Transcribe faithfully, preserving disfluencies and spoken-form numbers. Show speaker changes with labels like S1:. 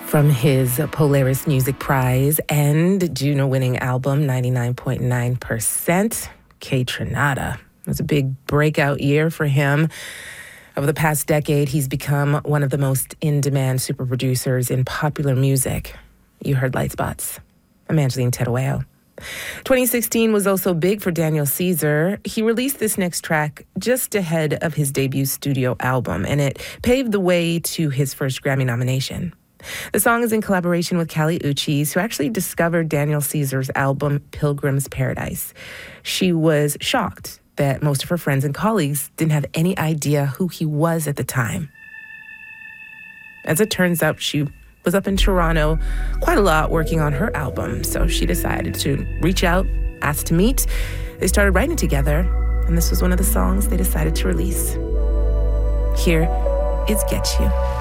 S1: From his Polaris Music Prize and Juno-winning album, ninety-nine point nine percent, Kaytranada. It was a big breakout year for him. Over the past decade, he's become one of the most in-demand super producers in popular music. You heard Light Spots. I'm Angeline Terueo. twenty sixteen was also big for Daniel Caesar. He released this next track just ahead of his debut studio album, and it paved the way to his first Grammy nomination. The song is in collaboration with Kali Uchis, who actually discovered Daniel Caesar's album Pilgrim's Paradise. She was shocked that most of her friends and colleagues didn't have any idea who he was at the time. As it turns out, she was up in Toronto quite a lot working on her album, so she decided to reach out, ask to meet. They started writing together, and this was one of the songs they decided to release. Here is Get You.